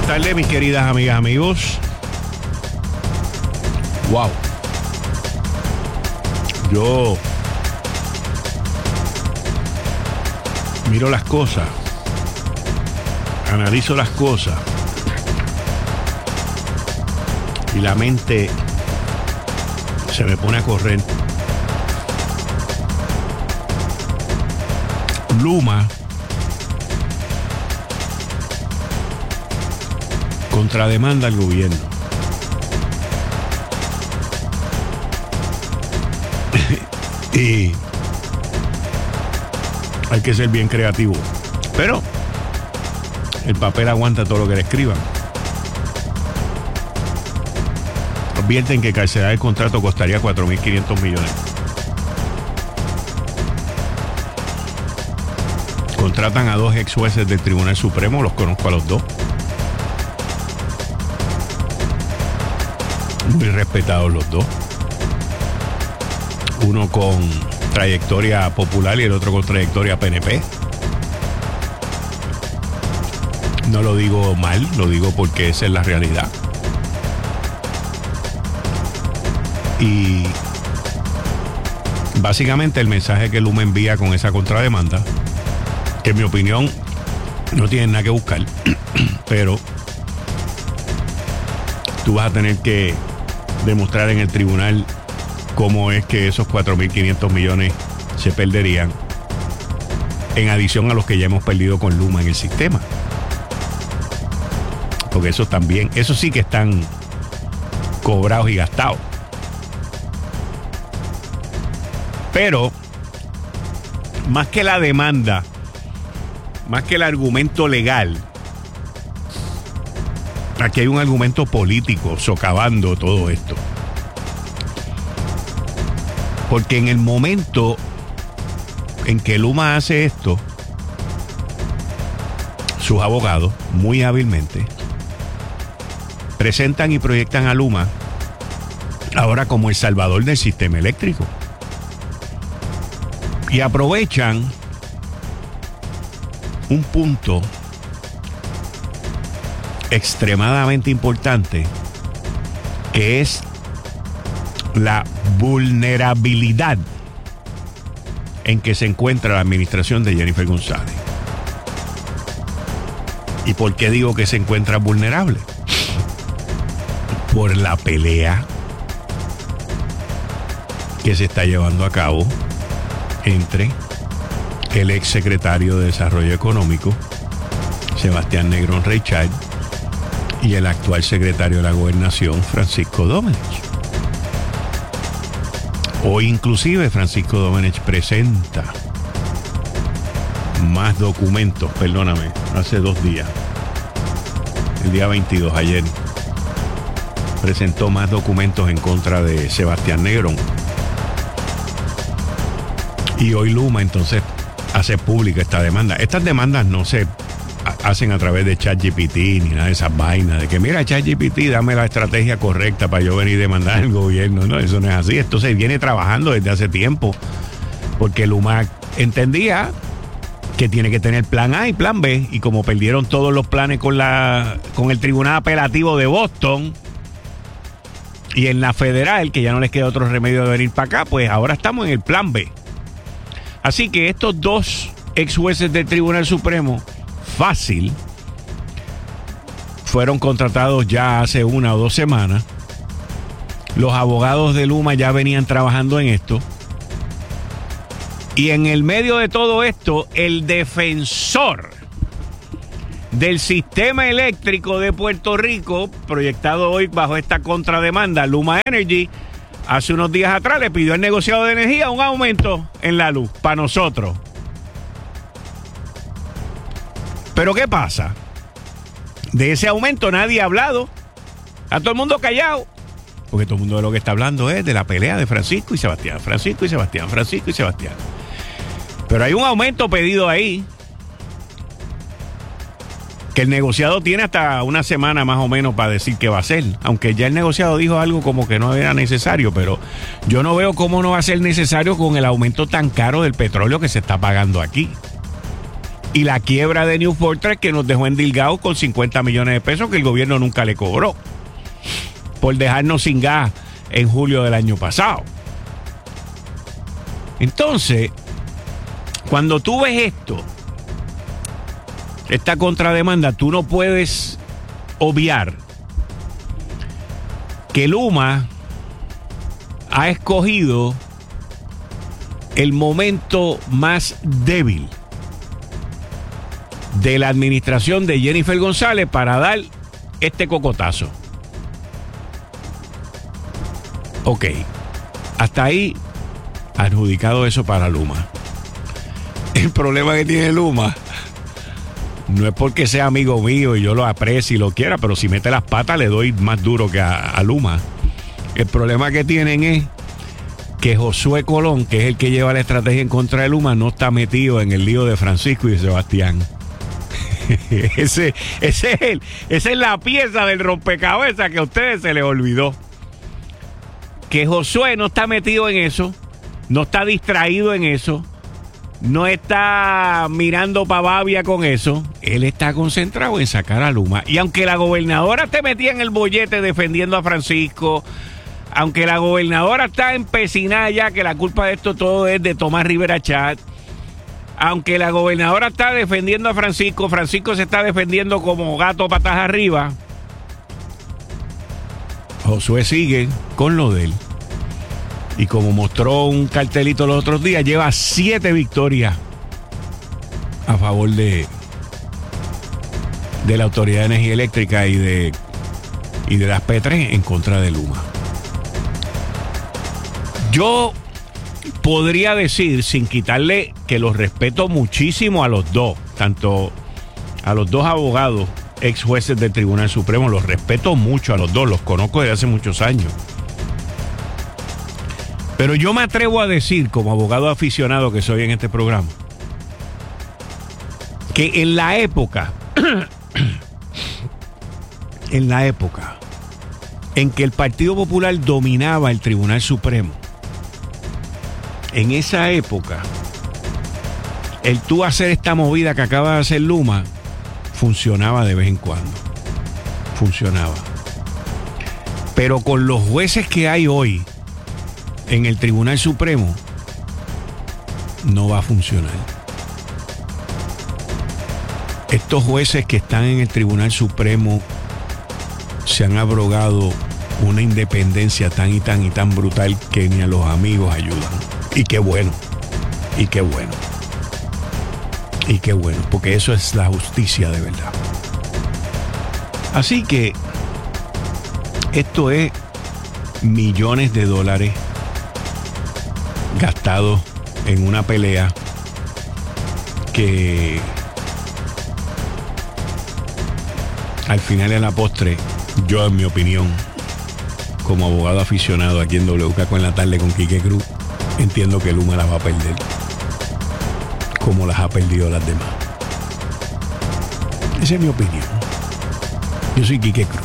tardes, mis queridas amigas, amigos. Wow. Yo miro las cosas, analizo las cosas y la mente se me pone a correr. Luma contrademanda al gobierno. Y hay que ser bien creativo, pero el papel aguanta todo lo que le escriban. Advierten que cancelar el contrato costaría 4.500 millones. Contratan a 2 ex jueces del Tribunal Supremo, los conozco a los 2. Muy respetados los 2. Uno con trayectoria popular y el otro con trayectoria PNP. No lo digo mal, lo digo porque esa es la realidad. Y básicamente el mensaje que Luma envía con esa contrademanda, que en mi opinión no tiene nada que buscar, pero tú vas a tener que demostrar en el tribunal cómo es que esos 4.500 millones se perderían, en adición a los que ya hemos perdido con Luma en el sistema. Porque esos también, esos sí que están cobrados y gastados. Pero, más que la demanda, más que el argumento legal, aquí hay un argumento político socavando todo esto. Porque en el momento en que Luma hace esto, sus abogados, muy hábilmente, presentan y proyectan a Luma ahora como el salvador del sistema eléctrico. Y aprovechan un punto extremadamente importante, que es la vulnerabilidad en que se encuentra la administración de Jennifer González. ¿Y por qué digo que se encuentra vulnerable? Por la pelea que se está llevando a cabo entre el ex secretario de Desarrollo Económico, Sebastián Negrón Reichard, y el actual secretario de la Gobernación, Francisco Domenech. Hoy inclusive Francisco Domenech presenta más documentos, hace 2 días, el día 22, ayer, presentó más documentos en contra de Sebastián Negrón. Y hoy Luma entonces hace pública esta demanda. Estas demandas no se hacen a través de ChatGPT ni nada de esas vainas de que mira ChatGPT, dame la estrategia correcta para yo venir y demandar al gobierno. No, eso no es así. Esto se viene trabajando desde hace tiempo, porque Luma entendía que tiene que tener plan A y plan B, y como perdieron todos los planes con el Tribunal Apelativo de Boston y en la federal, que ya no les queda otro remedio de venir para acá, pues ahora estamos en el plan B. Así que estos 2 ex jueces del Tribunal Supremo, fácil, fueron contratados ya hace 1 o 2 semanas. Los abogados de Luma ya venían trabajando en esto. Y en el medio de todo esto, el defensor del sistema eléctrico de Puerto Rico, proyectado hoy bajo esta contrademanda, Luma Energy, hace unos días atrás le pidió al negociado de energía un aumento en la luz para nosotros. Pero ¿qué pasa? De ese aumento nadie ha hablado. A todo el mundo callado. Porque todo el mundo de lo que está hablando es de la pelea de Francisco y Sebastián. Francisco y Sebastián, Francisco y Sebastián. Pero hay un aumento pedido ahí, que el negociado tiene hasta 1 semana más o menos para decir qué va a hacer. Aunque ya el negociado dijo algo como que no era necesario, pero yo no veo cómo no va a ser necesario con el aumento tan caro del petróleo que se está pagando aquí. y la quiebra de New Fortress, que nos dejó endilgados con 50 millones de pesos que el gobierno nunca le cobró por dejarnos sin gas en julio del año pasado. Entonces, cuando tú ves esto, esta contrademanda, tú no puedes obviar que Luma ha escogido el momento más débil de la administración de Jennifer González para dar este cocotazo. Ok, hasta ahí adjudicado eso para Luma. El problema que tiene Luma no es porque sea amigo mío y yo lo aprecie y lo quiera, pero si mete las patas le doy más duro que a Luma. El problema que tienen es que Josué Colón, que es el que lleva la estrategia en contra de Luma, no está metido en el lío de Francisco y de Sebastián. Esa es la pieza del rompecabezas que a ustedes se les olvidó. Que Josué no está metido en eso, no está distraído en eso, no está mirando para Babia con eso. Él está concentrado en sacar a Luma. Y aunque la gobernadora te metía en el bollete defendiendo a Francisco, aunque la gobernadora está empecinada ya que la culpa de esto todo es de Tomás Rivera Chat, aunque la gobernadora está defendiendo a Francisco, Francisco se está defendiendo como gato patas arriba, Josué sigue con lo de él. Y como mostró un cartelito los otros días, lleva 7 victorias a favor de la Autoridad de Energía Eléctrica y de las P3 en contra de Luma. Yo podría decir, sin quitarle, que los respeto muchísimo a los dos, tanto a los dos abogados, ex jueces del Tribunal Supremo, los respeto mucho a los dos, los conozco desde hace muchos años. Pero yo me atrevo a decir, como abogado aficionado que soy en este programa, que en la época en que el Partido Popular dominaba el Tribunal Supremo, en esa época, el tú hacer esta movida que acaba de hacer Luma, funcionaba de vez en cuando. Funcionaba. Pero con los jueces que hay hoy en el Tribunal Supremo, no va a funcionar. Estos jueces que están en el Tribunal Supremo se han abrogado una independencia tan y tan y tan brutal que ni a los amigos ayudan. Y qué bueno, y qué bueno, y qué bueno, porque eso es la justicia de verdad. Así que esto es millones de dólares gastados en una pelea que al final, en la postre, yo, en mi opinión, como abogado aficionado aquí en WKQ en la tarde con Quique Cruz, entiendo que Luma las va a perder como las ha perdido las demás. Esa es mi opinión. Yo soy Quique Cruz.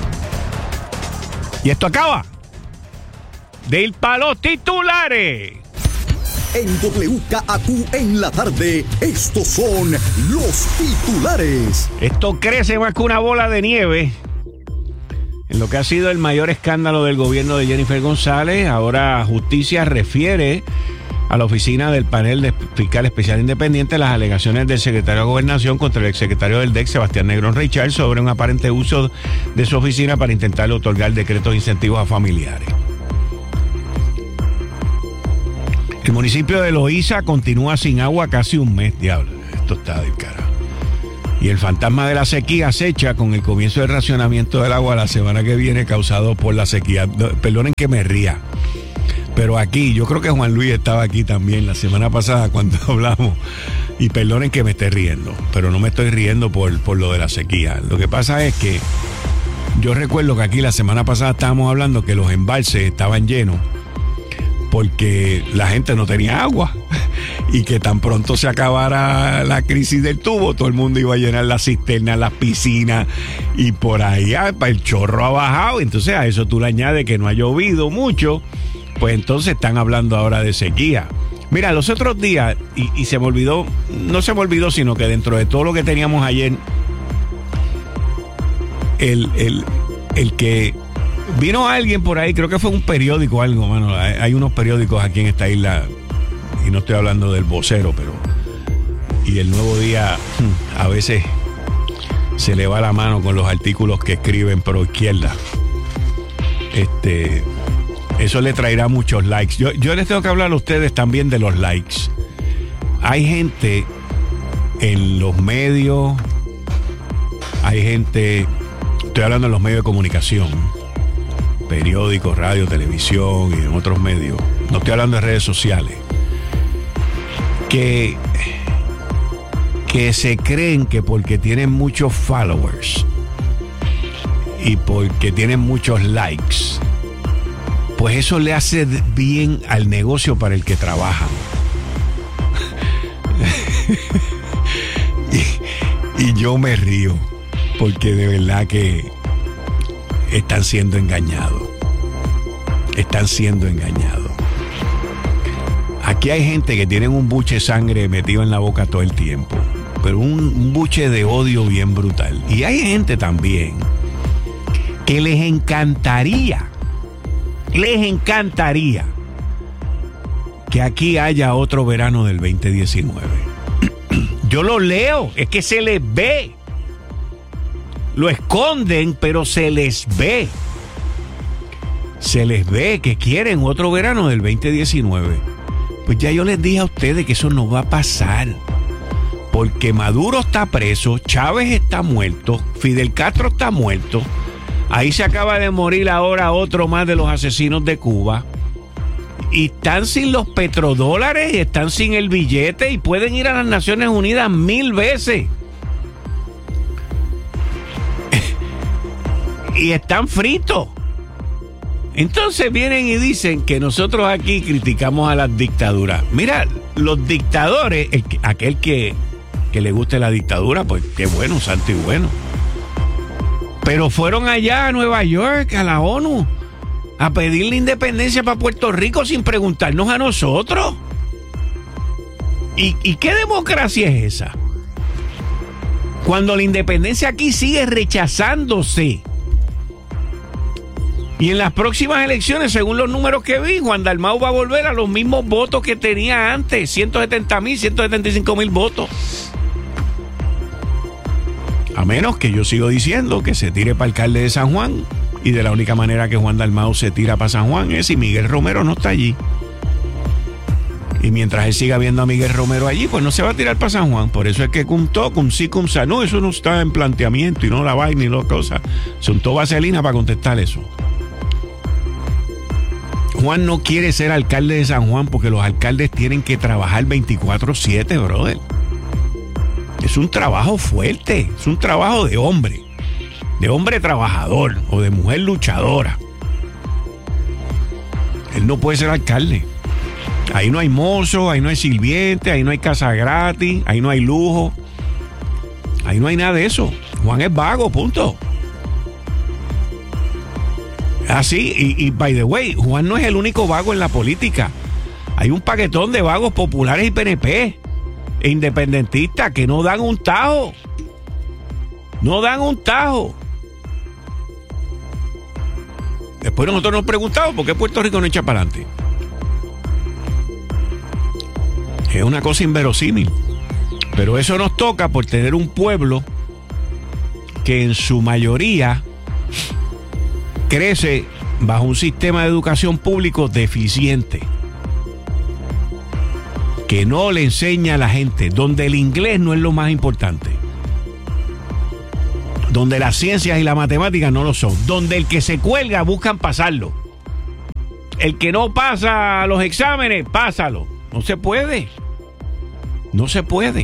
Y esto acaba de ir para los titulares. En WKAQ en la tarde, estos son los titulares. Esto crece más que una bola de nieve en lo que ha sido el mayor escándalo del gobierno de Jennifer González. Ahora Justicia refiere a la oficina del panel de fiscal especial independiente las alegaciones del secretario de Gobernación contra el exsecretario del DEC, Sebastián Negrón Reichard, sobre un aparente uso de su oficina para intentar otorgar decretos de incentivos a familiares. El municipio de Loíza continúa sin agua casi un mes. Diablo, esto está del carajo. Y el fantasma de la sequía acecha con el comienzo del racionamiento del agua la semana que viene causado por la sequía. Perdonen que me ría, pero aquí, yo creo que Juan Luis estaba aquí también la semana pasada cuando hablamos. Y perdonen que me esté riendo, pero no me estoy riendo por lo de la sequía. Lo que pasa es que yo recuerdo que aquí la semana pasada estábamos hablando que los embalses estaban llenos porque la gente no tenía agua y que tan pronto se acabara la crisis del tubo, todo el mundo iba a llenar las cisternas, las piscinas, y por ahí el chorro ha bajado. Entonces a eso tú le añades que no ha llovido mucho, pues entonces están hablando ahora de sequía. Mira, los otros días, y se me olvidó, no se me olvidó, sino que dentro de todo lo que teníamos ayer, el que vino alguien por ahí, creo que fue un periódico o algo, mano. Hay unos periódicos aquí en esta isla, y no estoy hablando del Vocero, pero... Y el Nuevo Día a veces se le va la mano con los artículos que escriben pro izquierda. Eso le traerá muchos likes. Yo les tengo que hablar a ustedes también de los likes. Hay gente en los medios, hay gente, estoy hablando de los medios de comunicación, periódicos, radio, televisión y en otros medios, no estoy hablando de redes sociales, que se creen que porque tienen muchos followers y porque tienen muchos likes, pues eso le hace bien al negocio para el que trabajan. y yo me río porque de verdad que están siendo engañados. Están siendo engañados. Aquí hay gente que tienen un buche de sangre metido en la boca todo el tiempo, pero un buche de odio bien brutal. Y hay gente también que les encantaría que aquí haya otro verano del 2019. Yo lo leo, es que se les ve. Lo esconden, pero se les ve. Se les ve que quieren otro verano del 2019. Pues ya yo les dije a ustedes que eso no va a pasar. Porque Maduro está preso, Chávez está muerto, Fidel Castro está muerto. Ahí se acaba de morir ahora otro más de los asesinos de Cuba. Y están sin los petrodólares, están sin el billete y pueden ir a las Naciones Unidas 1000 veces. Y están fritos. Entonces vienen y dicen que nosotros aquí criticamos a las dictaduras. Mira, los dictadores, aquel que le guste la dictadura, pues qué bueno, santo y bueno. Pero fueron allá a Nueva York, a la ONU, a pedir la independencia para Puerto Rico sin preguntarnos a nosotros. ¿Y qué democracia es esa? Cuando la independencia aquí sigue rechazándose. Y en las próximas elecciones, según los números que vi, Juan Dalmau va a volver a los mismos votos que tenía antes, 170,000, 175,000 votos. A menos que yo sigo diciendo que se tire para alcalde de San Juan, y de la única manera que Juan Dalmau se tira para San Juan es si Miguel Romero no está allí. Y mientras él siga viendo a Miguel Romero allí, pues no se va a tirar para San Juan. Por eso es que cum si, cum sa. No, eso no está en planteamiento y no la vaina y las cosas. Se untó vaselina para contestar eso. Juan no quiere ser alcalde de San Juan porque los alcaldes tienen que trabajar 24/7, brother. Es un trabajo fuerte, es un trabajo de hombre trabajador o de mujer luchadora. Él no puede ser alcalde. Ahí no hay mozo, ahí no hay sirviente, ahí no hay casa gratis, ahí no hay lujo, ahí no hay nada de eso. Juan es vago, punto. Así, y by the way, Juan no es el único vago en la política. Hay un paquetón de vagos populares y PNP e independentistas que no dan un tajo. No dan un tajo. Después nosotros nos preguntamos por qué Puerto Rico no echa para adelante. Es una cosa inverosímil. Pero eso nos toca por tener un pueblo que en su mayoría crece bajo un sistema de educación público deficiente, que no le enseña a la gente, donde el inglés no es lo más importante, donde las ciencias y la matemática no lo son, donde el que se cuelga buscan pasarlo, el que no pasa los exámenes, pásalo. No se puede. No se puede.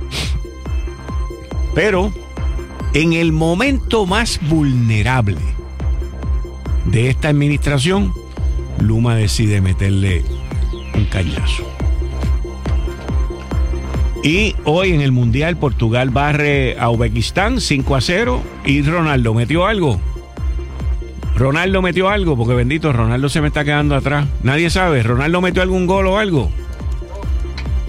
Pero en el momento más vulnerable de esta administración, Luma decide meterle un cañazo. Y hoy en el Mundial, Portugal barre a Uzbekistán 5-0. ¿Y Ronaldo metió algo? Ronaldo metió algo, porque bendito, Ronaldo se me está quedando atrás. Nadie sabe, ¿Ronaldo metió algún gol o algo?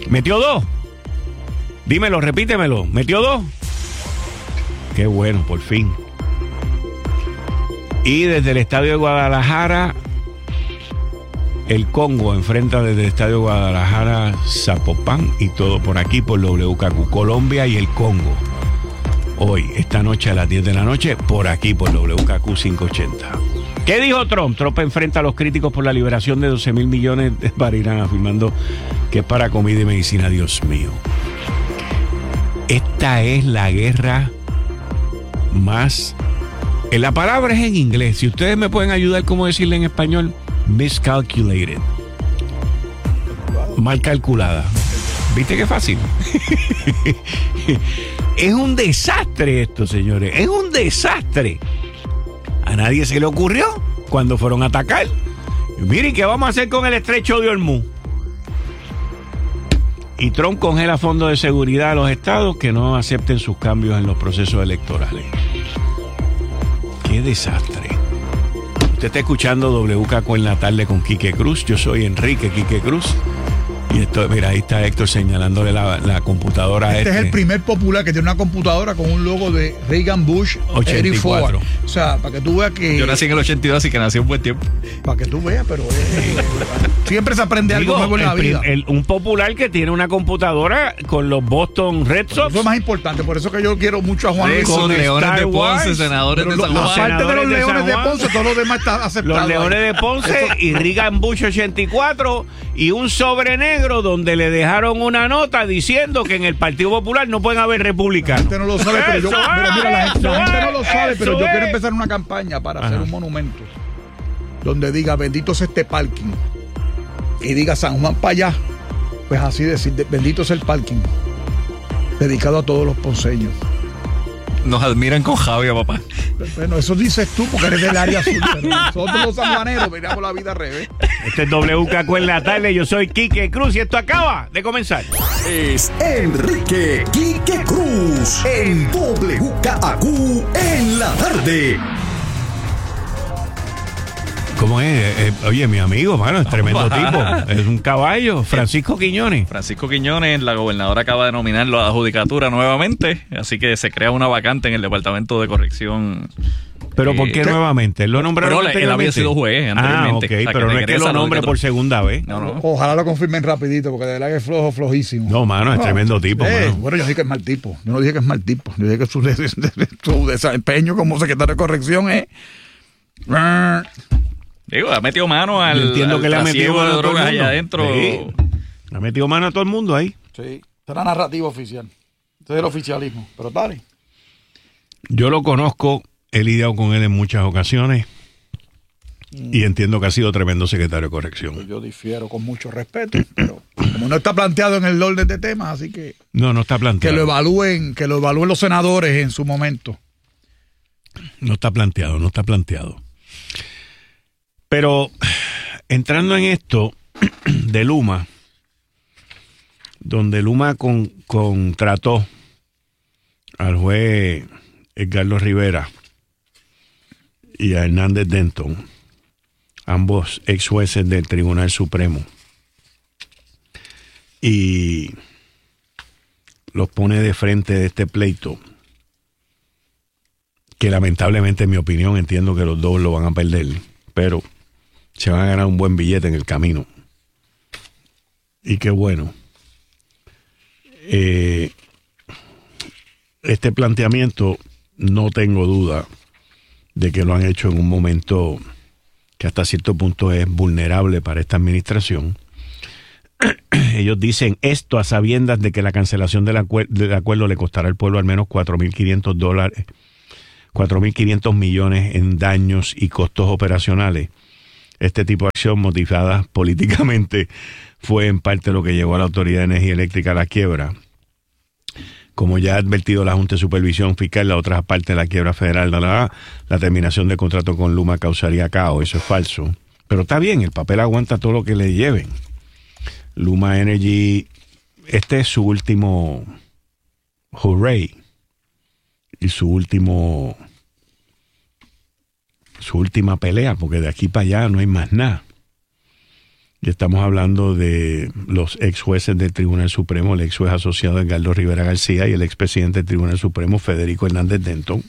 ¿Metió 2? Dímelo, repítemelo. ¿Metió 2? Qué bueno, por fin. Y desde el estadio de Guadalajara, el Congo enfrenta desde el estadio de Guadalajara Zapopan y todo por aquí por WKQ. Colombia y el Congo. Hoy, esta noche a las 10 de la noche, por aquí por WKQ 580. ¿Qué dijo Trump? Trump enfrenta a los críticos por la liberación de 12 mil millones de Barirán, afirmando que es para comida y medicina. Dios mío. Esta es la guerra más... La palabra es en inglés. Si ustedes me pueden ayudar, ¿cómo decirle en español? Miscalculated. Mal calculada. ¿Viste qué fácil? Es un desastre esto, señores. Es un desastre. A nadie se le ocurrió cuando fueron a atacar. Miren, ¿qué vamos a hacer con el estrecho de Hormuz? Y Trump congela fondos de seguridad a los estados que no acepten sus cambios en los procesos electorales. ¡Qué desastre! Usted está escuchando WKQ en la tarde con Quique Cruz. Yo soy Enrique Quique Cruz. Y esto, mira, ahí está Héctor señalándole la computadora a Este es el primer popular que tiene una computadora con un logo de Reagan Bush 84. O sea, para que tú veas que... Yo nací en el 82, así que nací un buen tiempo. Para que tú veas, pero siempre se aprende algo nuevo en la vida. Un popular que tiene una computadora con los Boston Red Sox. Eso es más importante, por eso que yo quiero mucho a Juan Luis. Con Leones de Ponce, senadores de San Juan. Aparte de los Leones de Ponce, todo lo demás está aceptado. Los Leones de Ponce y Reagan Bush 84 y un sobre negro donde le dejaron una nota diciendo que en el Partido Popular no pueden haber republicanos. La gente no lo sabe, pero yo, mira, la gente no lo sabe, pero yo quiero empezar una campaña para hacer un monumento donde diga bendito es este parking y diga San Juan para allá, pues así decir, bendito es el parking, dedicado a todos los ponceños. Nos admiran con Javier, papá. Bueno, eso dices tú porque eres del área azul, pero nosotros los sanjuaneros miramos la vida al revés. Este es WKQ en la tarde, yo soy Quique Cruz y esto acaba de comenzar. Es Enrique Quique Cruz en WKQ en la tarde. ¿Cómo es? Oye, mi amigo, mano, es tremendo tipo. Es un caballo. Francisco Quiñones. Francisco Quiñones, la gobernadora acaba de nominarlo a la judicatura nuevamente, así que se crea una vacante en el Departamento de Corrección. ¿Pero por qué nuevamente? ¿Él lo nombraron anteriormente? Él había sido juez anteriormente. Ok, o sea, pero no es que lo nombre por segunda vez. No. Ojalá lo confirmen rapidito, porque de verdad que es flojísimo. No, mano, es tremendo tipo, mano. Bueno, yo dije que es mal tipo. Yo no dije que es mal tipo. Yo dije que su desempeño como secretario de corrección es... Digo, ha metido mano al entiendo que le ha metido mano de a todo el drogas mundo. allá adentro. Sí. Ha metido mano a todo el mundo ahí. Sí, esta es la narrativa oficial. Este es el oficialismo. Pero dale. Yo lo conozco, he lidiado con él en muchas ocasiones y entiendo que ha sido tremendo secretario de corrección. Yo difiero con mucho respeto, pero como no está planteado en el orden de temas, así que... No está planteado. Que lo evalúen los senadores en su momento. No está planteado. Pero entrando en esto de Luma, donde Luma contrató al juez Edgardo Rivera y a Hernández Denton, ambos ex jueces del Tribunal Supremo, y los pone de frente de este pleito, que lamentablemente, en mi opinión, entiendo que los dos lo van a perder, pero se van a ganar un buen billete en el camino. Y qué bueno. Este planteamiento, no tengo duda de que lo han hecho en un momento que hasta cierto punto es vulnerable para esta administración. Ellos dicen esto a sabiendas de que la cancelación del acuerdo le costará al pueblo al menos $4.500 millones en daños y costos operacionales. Este tipo de acción motivada políticamente fue en parte lo que llevó a la Autoridad de Energía Eléctrica a la quiebra. Como ya ha advertido la Junta de Supervisión Fiscal, la otra parte de la quiebra federal, la terminación del contrato con Luma causaría caos. Eso es falso. Pero está bien, el papel aguanta todo lo que le lleven. Luma Energy, este es su último hooray y su última pelea, porque de aquí para allá no hay más nada. Y estamos hablando de los ex jueces del Tribunal Supremo, el ex juez asociado Edgardo Rivera García y el expresidente del Tribunal Supremo, Federico Hernández Denton.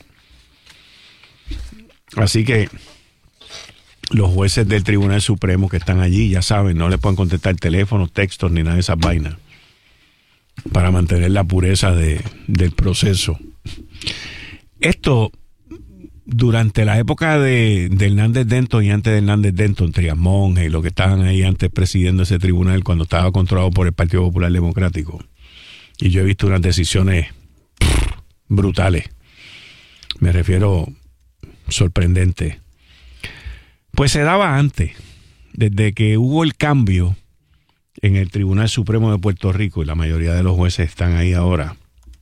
Así que los jueces del Tribunal Supremo que están allí, ya saben, no le pueden contestar teléfonos, textos ni nada de esas vainas para mantener la pureza del proceso. Esto, durante la época de Hernández Denton y antes de Hernández Denton, Trias Monge y los que estaban ahí antes presidiendo ese tribunal cuando estaba controlado por el Partido Popular Democrático, y yo he visto unas decisiones brutales, me refiero sorprendentes, pues se daba antes, desde que hubo el cambio en el Tribunal Supremo de Puerto Rico, y la mayoría de los jueces están ahí ahora.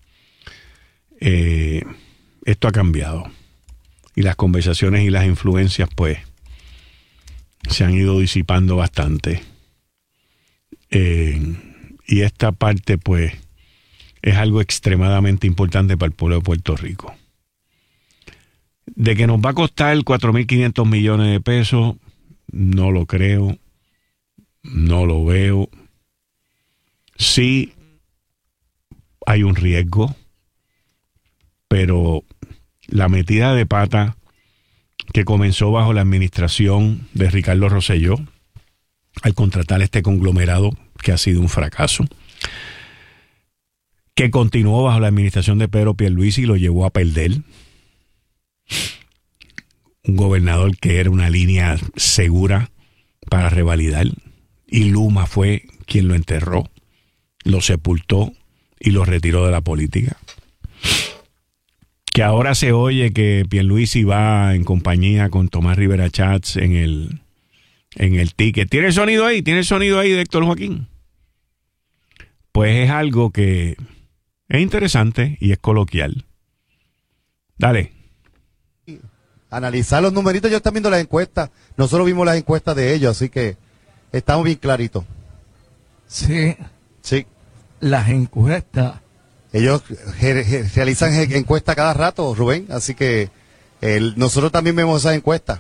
Esto ha cambiado. Y las conversaciones y las influencias, pues, se han ido disipando bastante. Y esta parte, pues, es algo extremadamente importante para el pueblo de Puerto Rico. De que nos va a costar 4.500 millones de pesos, no lo creo, no lo veo. Sí hay un riesgo, pero la metida de pata que comenzó bajo la administración de Ricardo Rosselló al contratar este conglomerado que ha sido un fracaso, que continuó bajo la administración de Pedro Pierluisi y lo llevó a perder. Un gobernador que era una línea segura para revalidar, y Luma fue quien lo enterró, lo sepultó y lo retiró de la política. Que ahora se oye que Pierluisi va en compañía con Tomás Rivera Schatz en el ticket. ¿Tiene el sonido ahí? ¿Tiene el sonido ahí de Héctor Joaquín? Pues es algo que es interesante y es coloquial. Dale. Analizar los numeritos, ellos están viendo las encuestas. Nosotros vimos las encuestas de ellos, así que estamos bien claritos. Sí. Sí. Las encuestas. Ellos realizan encuestas cada rato, Rubén, así que nosotros también vemos esas encuestas.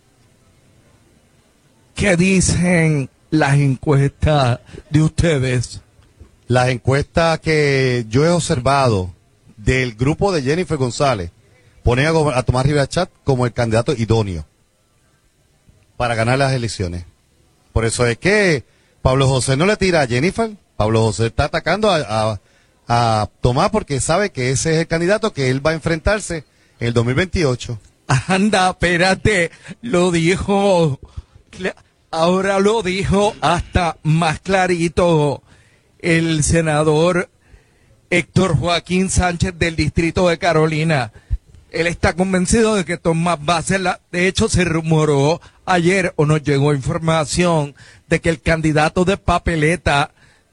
¿Qué dicen las encuestas de ustedes? Las encuestas que yo he observado del grupo de Jennifer González ponen a Tomás Rivera Schatz como el candidato idóneo para ganar las elecciones. Por eso es que Pablo José no le tira a Jennifer. Pablo José está atacando a Tomás porque sabe que ese es el candidato que él va a enfrentarse en el 2028. Anda, espérate, lo dijo, ahora lo dijo hasta más clarito el senador Héctor Joaquín Sánchez del Distrito de Carolina. Él está convencido de que Tomás va a ser de hecho se rumoró ayer o nos llegó información de que el candidato de papeleta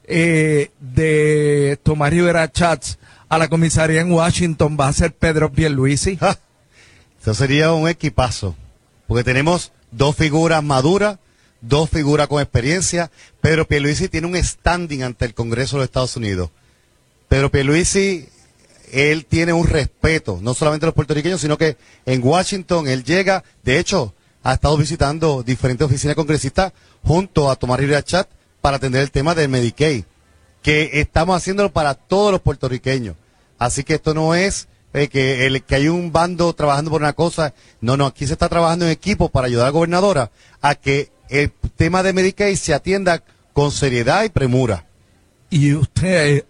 de Tomás Rivera Schatz a la comisaría en Washington va a ser Pedro Pierluisi. Eso sería un equipazo, porque tenemos dos figuras maduras, dos figuras con experiencia. Pedro Pierluisi tiene un standing ante el Congreso de los Estados Unidos. Pedro Pierluisi, él tiene un respeto, no solamente a los puertorriqueños, sino que en Washington él llega, de hecho, ha estado visitando diferentes oficinas congresistas junto a Tomás Rivera Schatz para atender el tema del Medicaid, que estamos haciéndolo para todos los puertorriqueños. Así que esto no es que hay un bando trabajando por una cosa, no, aquí se está trabajando en equipo para ayudar a la gobernadora a que el tema de Medicaid se atienda con seriedad y premura. Y usted,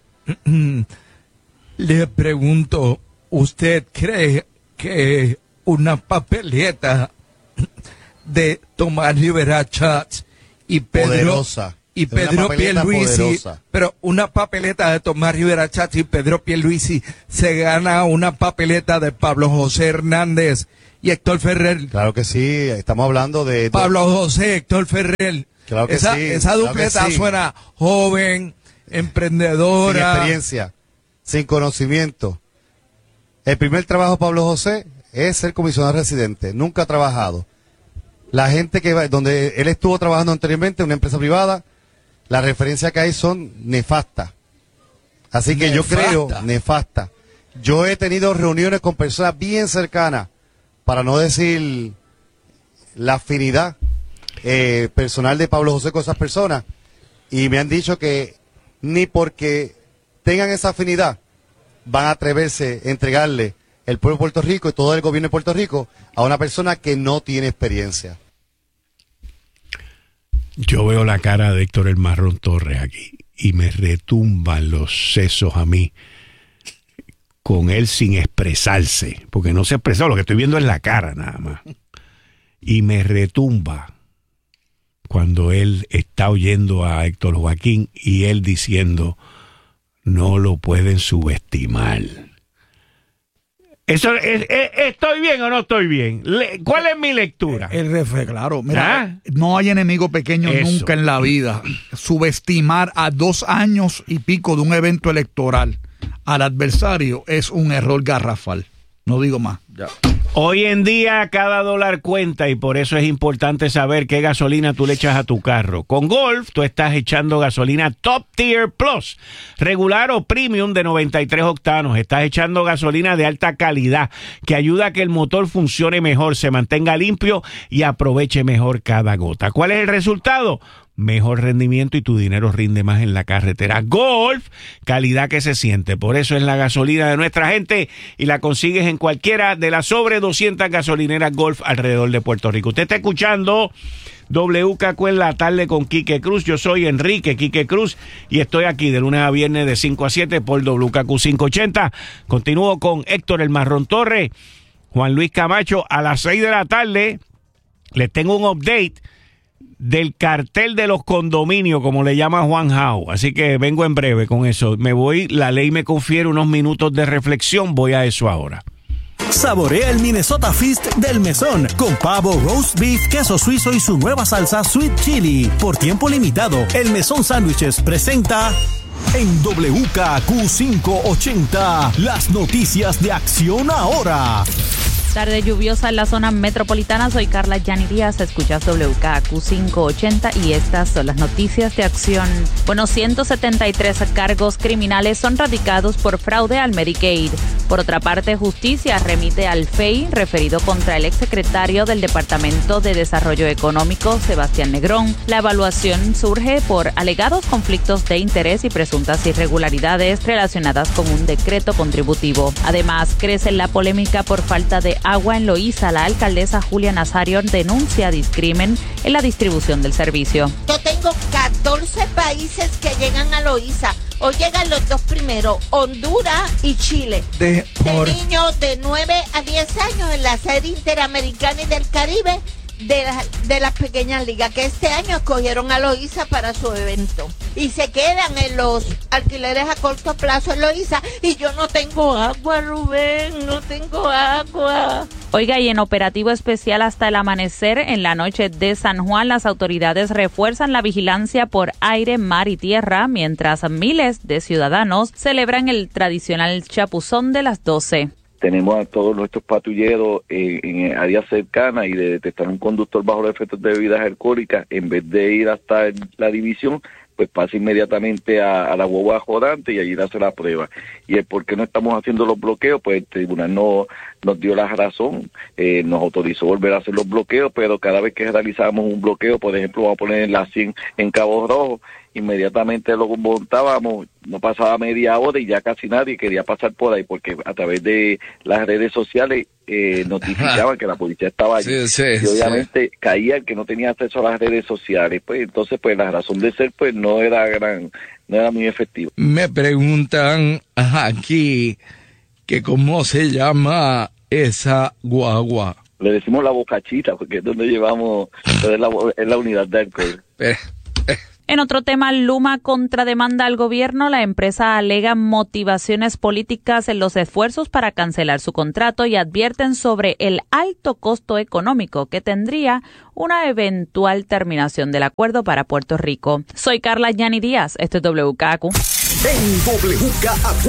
le pregunto, ¿usted cree que una papeleta de Tomás Rivera Schatz y Pedro Pierluisi, pero una papeleta de Tomás Rivera Schatz y Pedro Pierluisi se gana una papeleta de Pablo José Hernández y Héctor Ferrer? Claro que sí, estamos hablando de Pablo José, Héctor Ferrer. Claro que esa dupleta suena joven, emprendedora, sin experiencia, sin conocimiento. El primer trabajo de Pablo José es ser comisionado residente, nunca ha trabajado. La gente donde él estuvo trabajando anteriormente en una empresa privada, las referencias que hay son nefastas. Así que yo creo, nefasta. Yo he tenido reuniones con personas bien cercanas, para no decir la afinidad personal de Pablo José con esas personas, y me han dicho que ni porque tengan esa afinidad van a atreverse a entregarle el pueblo de Puerto Rico y todo el gobierno de Puerto Rico a una persona que no tiene experiencia. Yo veo la cara de Héctor el Marrón Torres aquí y me retumban los sesos a mí con él sin expresarse, porque no se expresó, lo que estoy viendo es la cara nada más. Y me retumba cuando él está oyendo a Héctor Joaquín y él diciendo, no lo pueden subestimar. Eso ¿estoy bien o no estoy bien? ¿Cuál es mi lectura? Claro, mira, no hay enemigo pequeño nunca en la vida. Subestimar a 2 años y pico de un evento electoral al adversario es un error garrafal. No digo más. Ya. Hoy en día cada dólar cuenta y por eso es importante saber qué gasolina tú le echas a tu carro. Con Golf tú estás echando gasolina Top Tier Plus, regular o premium de 93 octanos. Estás echando gasolina de alta calidad que ayuda a que el motor funcione mejor, se mantenga limpio y aproveche mejor cada gota. ¿Cuál es el resultado? Mejor rendimiento y tu dinero rinde más en la carretera. Golf, calidad que se siente. Por eso es la gasolina de nuestra gente y la consigues en cualquiera de las sobre 200 gasolineras Golf alrededor de Puerto Rico. Usted está escuchando WKQ en la tarde con Quique Cruz. Yo soy Enrique Quique Cruz y estoy aquí de lunes a viernes de 5 a 7 por WKQ 580. Continúo con Héctor el Marrón Torres, Juan Luis Camacho a las 6 de la tarde. Les tengo un update del cartel de los condominios, como le llama Juan Jau. Así que vengo en breve con eso. Me voy, la ley me confiere unos minutos de reflexión. Voy a eso ahora. Saborea el Minnesota Feast del Mesón con pavo, roast beef, queso suizo y su nueva salsa Sweet Chili. Por tiempo limitado, el Mesón Sándwiches presenta... En WKQ 580, las noticias de Acción Ahora. Tarde lluviosa en la zona metropolitana. Soy Carla Yani Díaz, escuchas WKQ 580 y estas son las noticias de acción. Bueno, 173 cargos criminales son radicados por fraude al Medicaid. Por otra parte, justicia remite al FEI referido contra el exsecretario del Departamento de Desarrollo Económico, Sebastián Negrón. La evaluación surge por alegados conflictos de interés y presuntas irregularidades relacionadas con un decreto contributivo. Además, crece la polémica por falta de agua en Loíza. La alcaldesa Julia Nazario denuncia discrimen en la distribución del servicio. Yo tengo 14 países que llegan a Loíza. O llegan los 2 primeros, Honduras y Chile. De niños de 9 a 10 años en la serie interamericana y del Caribe de las pequeñas ligas, que este año escogieron a Loíza para su evento. Y se quedan en los alquileres a corto plazo en Loíza. Y yo no tengo agua, Rubén, no tengo agua. Oiga, y en operativo especial hasta el amanecer en la noche de San Juan, las autoridades refuerzan la vigilancia por aire, mar y tierra, mientras miles de ciudadanos celebran el tradicional chapuzón de las 12. Tenemos a todos nuestros patrulleros en áreas cercanas y de detectar un conductor bajo los efectos de bebidas alcohólicas, en vez de ir hasta la división, pues pasa inmediatamente a la guagua rodante y allí hace la prueba. Y el por qué no estamos haciendo los bloqueos, pues el tribunal no nos dio la razón, nos autorizó volver a hacer los bloqueos, pero cada vez que realizábamos un bloqueo, por ejemplo, vamos a poner la 100 en Cabo Rojo, inmediatamente lo montábamos, no pasaba media hora y ya casi nadie quería pasar por ahí, porque a través de las redes sociales notificaban que la policía estaba allí. Y obviamente caía el que no tenía acceso a las redes sociales, pues entonces pues la razón de ser pues no era muy efectiva. Me preguntan aquí que cómo se llama esa guagua. Le decimos la bocachita porque es donde llevamos, es la unidad de alcohol. En otro tema, Luma contrademanda al gobierno. La empresa alega motivaciones políticas en los esfuerzos para cancelar su contrato y advierten sobre el alto costo económico que tendría una eventual terminación del acuerdo para Puerto Rico. Soy Carla Yani Díaz, esto es WKQ. En WKQ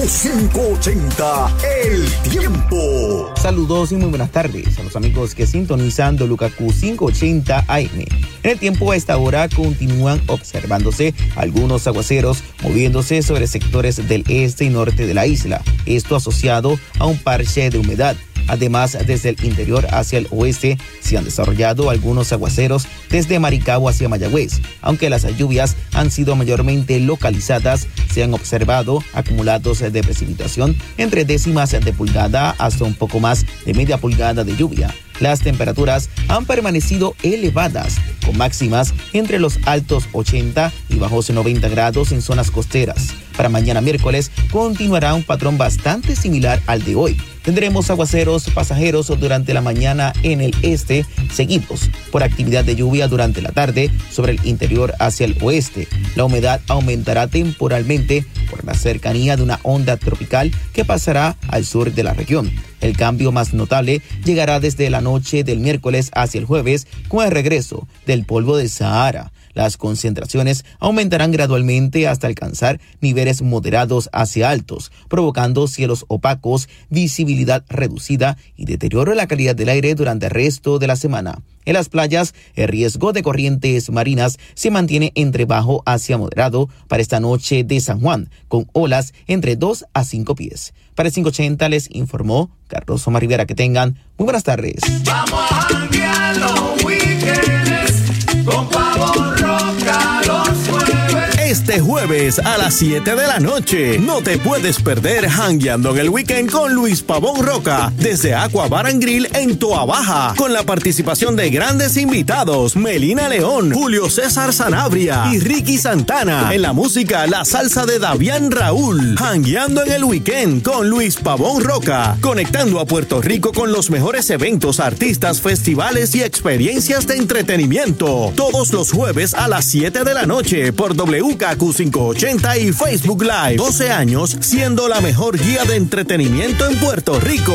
580, el tiempo. Saludos y muy buenas tardes a los amigos que sintonizan WKQ 580 AM. En el tiempo a esta hora continúan observándose algunos aguaceros moviéndose sobre sectores del este y norte de la isla. Esto asociado a un parche de humedad. Además, desde el interior hacia el oeste se han desarrollado algunos aguaceros desde Maricao hacia Mayagüez. Aunque las lluvias han sido mayormente localizadas, se han observado acumulados de precipitación entre décimas de pulgada hasta un poco más de media pulgada de lluvia. Las temperaturas han permanecido elevadas, con máximas entre los altos 80 y bajos 90 grados en zonas costeras. Para mañana miércoles continuará un patrón bastante similar al de hoy. Tendremos aguaceros pasajeros durante la mañana en el este, seguidos por actividad de lluvia durante la tarde sobre el interior hacia el oeste. La humedad aumentará temporalmente por la cercanía de una onda tropical que pasará al sur de la región. El cambio más notable llegará desde la noche del miércoles hacia el jueves con el regreso del polvo del Sahara. Las concentraciones aumentarán gradualmente hasta alcanzar niveles moderados hacia altos, provocando cielos opacos, visibilidad reducida y deterioro de la calidad del aire durante el resto de la semana. En las playas, el riesgo de corrientes marinas se mantiene entre bajo hacia moderado para esta noche de San Juan, con olas entre 2 a 5 pies. Para el 580 les informó Carlos Omar Rivera. Que tengan muy buenas tardes. Vamos a janguear los weekends con Pavo Roca los jueves. Este jueves a las 7 de la noche no te puedes perder jangueando en el weekend con Luis Pavón Roca desde Aqua Bar and Grill en Toa Baja, con la participación de grandes invitados: Melina León, Julio César Sanabria y Ricky Santana. En la música, la salsa de Davián Raúl. Jangueando en el weekend con Luis Pavón Roca, conectando a Puerto Rico con los mejores eventos, artistas, festivales y experiencias de entretenimiento. Todos los jueves a las 7 de la noche por WKQ 580 y Facebook Live. 12 años siendo la mejor guía de entretenimiento en Puerto Rico.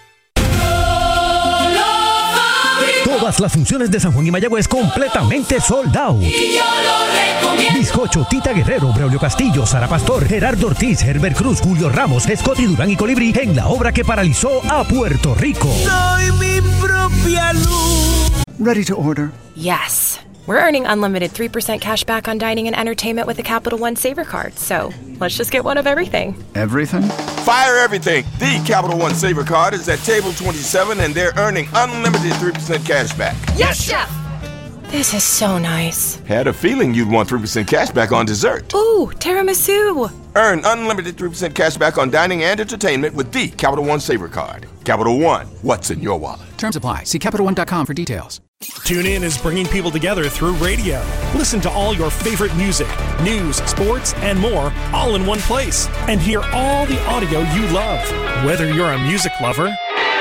Todas las funciones de San Juan y Mayagüez completamente sold out. Y yo lo recomiendo. Bizcocho, Tita Guerrero, Braulio Castillo, Sara Pastor, Gerardo Ortiz, Herbert Cruz, Julio Ramos, Scotty Durán y Colibrí en la obra que paralizó a Puerto Rico. Soy mi propia luz. Ready to order? Yes. We're earning unlimited 3% cash back on dining and entertainment with the Capital One Saver Card. So let's just get one of everything. Everything? Fire everything. The Capital One Saver Card is at table 27 and they're earning unlimited 3% cash back. Yes, Chef! This is so nice. Had a feeling you'd want 3% cash back on dessert. Ooh, tiramisu. Earn unlimited 3% cash back on dining and entertainment with the Capital One Saver Card. Capital One, what's in your wallet? Terms apply. See CapitalOne.com for details. TuneIn is bringing people together through radio. Listen to all your favorite music, news, sports, and more, all in one place. And hear all the audio you love. Whether you're a music lover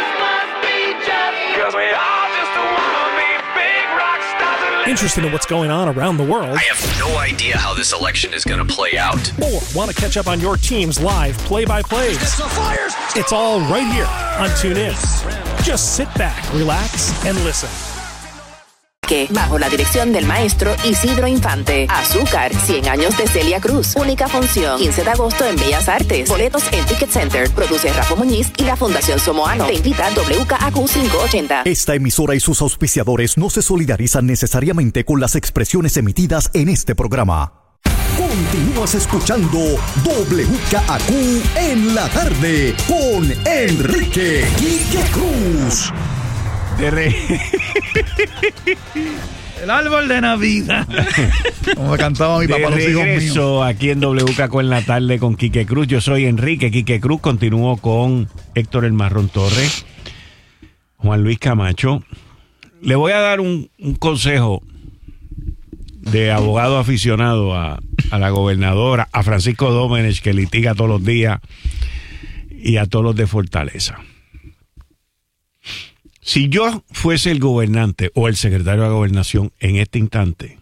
interested in what's going on around the world, I have no idea how this election is going to play out, or want to catch up on your team's live play-by-plays, it's all right here on TuneIn. Just sit back, relax, and listen. Bajo la dirección del maestro Isidro Infante. Azúcar, 100 años de Celia Cruz. Única función, 15 de agosto en Bellas Artes. Boletos en Ticket Center. Produce Rafa Muñiz y la Fundación Somoano. Te invita WKAQ 580. Esta emisora y sus auspiciadores no se solidarizan necesariamente con las expresiones emitidas en este programa. Continúas escuchando WKAQ en la tarde con Enrique Quique Cruz. El árbol de Navidad. Como me cantaba mi papá, los hijos míos. Regreso aquí en WKQ en la tarde con Quique Cruz. Yo soy Enrique Quique Cruz. Continúo con Héctor El Marrón Torres, Juan Luis Camacho. Le voy a dar un consejo de abogado aficionado a la gobernadora, a Francisco Domenech, que litiga todos los días, y a todos los de Fortaleza. Si yo fuese el gobernante o el secretario de Gobernación en este instante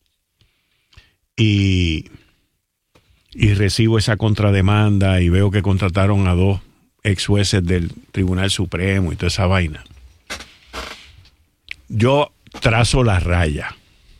y recibo esa contrademanda y veo que contrataron a 2 ex jueces del Tribunal Supremo y toda esa vaina, yo trazo la raya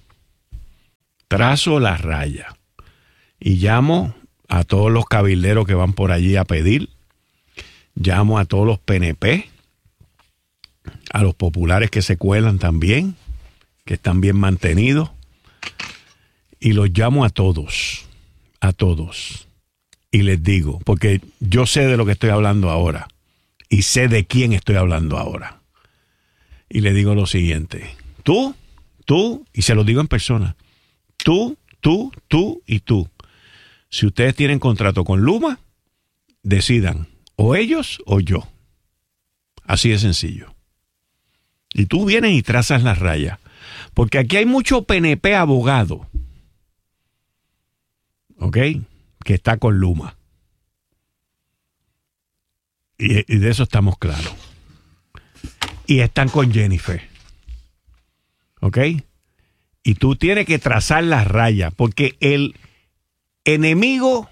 y llamo a todos los cabilderos que van por allí a pedir, llamo a todos los PNP, a los populares que se cuelan también, que están bien mantenidos, y los llamo a todos, y les digo, porque yo sé de lo que estoy hablando ahora, y sé de quién estoy hablando ahora. Y le digo lo siguiente. Tú, y se lo digo en persona. Tú y tú. Si ustedes tienen contrato con Luma, decidan o ellos o yo. Así de sencillo. Y tú vienes y trazas las rayas. Porque aquí hay mucho PNP abogado. ¿Ok? Que está con Luma. Y de eso estamos claros. Y están con Jennifer. ¿Ok? Y tú tienes que trazar las rayas. Porque el enemigo,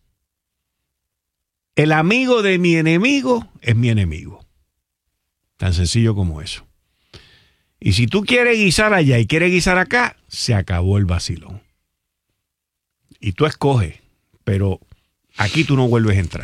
el amigo de mi enemigo es mi enemigo. Tan sencillo como eso. Y si tú quieres guisar allá y quieres guisar acá, se acabó el vacilón. Y tú escoges, pero aquí tú no vuelves a entrar.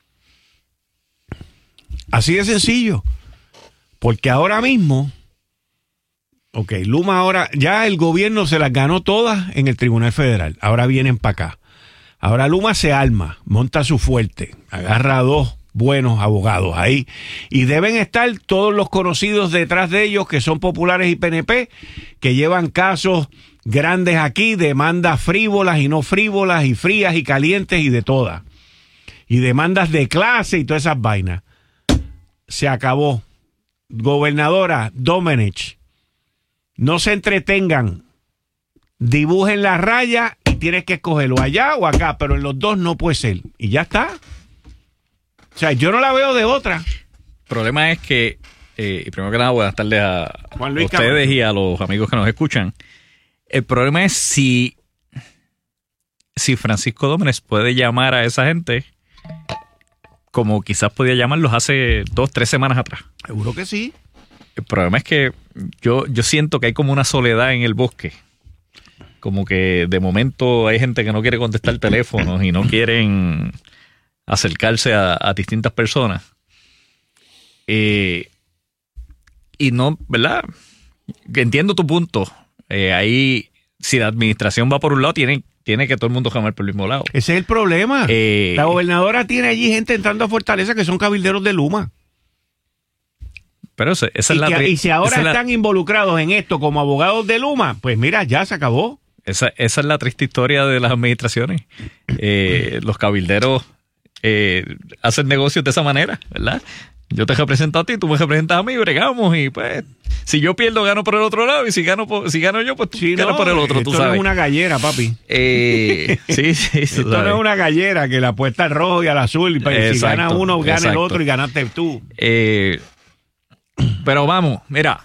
Así de sencillo. Porque ahora mismo, ok, Luma ahora, ya el gobierno se las ganó todas en el Tribunal Federal. Ahora vienen para acá. Ahora Luma se arma, monta su fuerte, agarra a dos buenos abogados ahí. Y deben estar todos los conocidos detrás de ellos que son populares y PNP, que llevan casos grandes aquí, demandas frívolas y no frívolas, y frías y calientes y de todas. Y demandas de clase y todas esas vainas. Se acabó. Gobernadora Domenech, no se entretengan. Dibujen la raya y tienes que escogerlo allá o acá, pero en los dos no puede ser. Y ya está. O sea, yo no la veo de otra. El problema es que, y primero que nada, buenas tardes a ustedes Camargo y a los amigos que nos escuchan. El problema es si Francisco Domenech puede llamar a esa gente como quizás podía llamarlos hace 2-3 semanas atrás. Seguro que sí. El problema es que yo siento que hay como una soledad en el bosque. Como que de momento hay gente que no quiere contestar teléfonos y no quieren acercarse a distintas personas. Y no, ¿verdad? Entiendo tu punto. Ahí, si la administración va por un lado, tiene que todo el mundo jamar por el mismo lado. Ese es el problema. La gobernadora tiene allí gente entrando a Fortaleza que son cabilderos de Luma. Pero y si ahora están involucrados en esto como abogados de Luma, pues mira, ya se acabó. Esa es la triste historia de las administraciones. Los cabilderos hacen negocios de esa manera, ¿verdad? Yo te represento a ti, tú me representas a mí, bregamos y pues si yo pierdo gano por el otro lado y si gano yo pues tú ganas por el otro, tú sabes. Esto no es una gallera, papi. Sí. Esto no es una gallera que la apuesta al rojo y al azul y si gana uno, gana el otro y ganaste tú. Pero vamos, mira.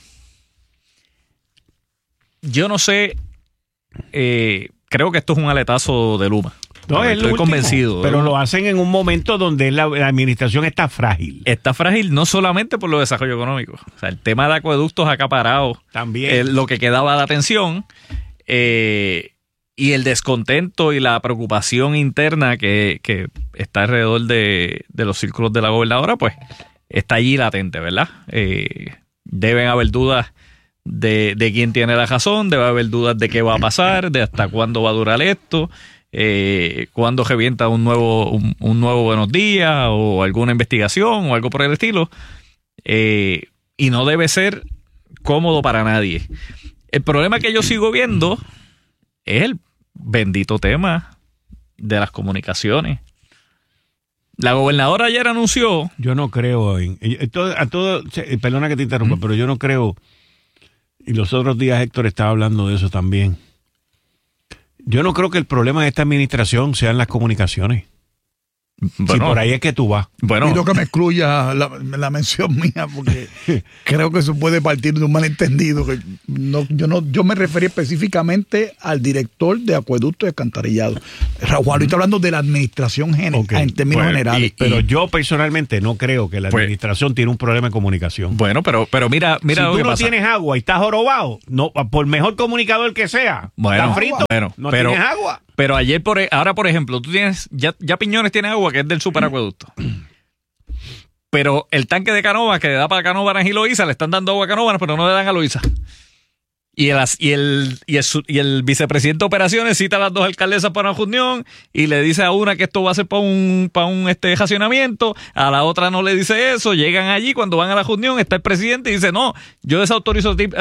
Yo no sé, creo que esto es un aletazo de Luma. No, estoy convencido. Pero lo hacen en un momento donde la administración está frágil. Está frágil no solamente por los desarrollos económicos. O sea, el tema de acueductos ha acaparado también lo que quedaba de atención. Y el descontento y la preocupación interna que está alrededor de los círculos de la gobernadora, pues está allí latente, ¿verdad? Deben haber dudas de quién tiene la razón, debe haber dudas de qué va a pasar, de hasta cuándo va a durar esto. Cuando revienta un nuevo Buenos Días o alguna investigación o algo por el estilo, y no debe ser cómodo para nadie. El problema que yo sigo viendo es el bendito tema de las comunicaciones. La gobernadora ayer anunció... Yo no creo perdona que te interrumpa, pero yo no creo, y los otros días Héctor estaba hablando de eso también. Yo no creo que el problema de esta administración sean las comunicaciones. Bueno, si por ahí es que tú vas. Bueno, pido que me excluya la mención mía porque creo que eso puede partir de un malentendido. Que yo me referí específicamente al director de acueducto y alcantarillado. Juan, está hablando de la administración en términos generales. Pero yo personalmente no creo que la administración tiene un problema de comunicación. Pero mira si lo que tú no pasa. Tienes agua y estás jorobado, no, por mejor comunicador que sea, estás frito, no tienes agua. Pero ahora, por ejemplo, tú tienes, ya Piñones tiene agua que es del superacueducto. Pero el tanque de Canóvanas que le da para Canóvanas y Loíza, le están dando agua a Canóvanas, pero no le dan a Loíza. Y el vicepresidente de operaciones cita a las dos alcaldesas para una reunión y le dice a una que esto va a ser para un racionamiento, a la otra no le dice eso, llegan allí, cuando van a la reunión está el presidente y dice, no, yo desautorizo